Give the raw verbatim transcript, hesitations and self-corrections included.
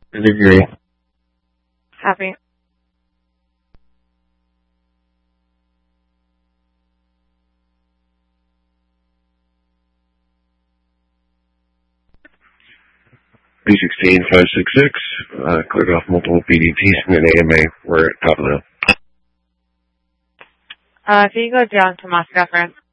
Agree. Happy. B sixteen five six six, uh, cleared off multiple B D Ps from an A M A. We're at top of the hill. Uh, if you go down to Moscow, France.